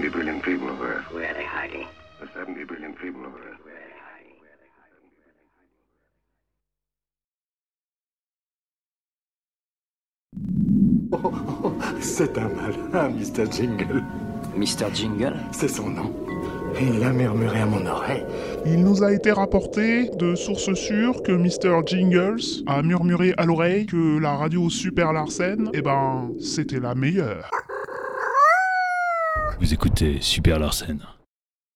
70 billion people of Earth. Where are they hiding? The 70 billion people of Earth. Where are they hiding? C'est un malin, Mr. Jingle. Mr. Jingle? C'est son nom. Il a murmuré à mon oreille. Il nous a été rapporté de sources sûres que Mr. Jingles a murmuré à l'oreille que la radio Super Larsen, c'était la meilleure. Vous écoutez Super Larsen.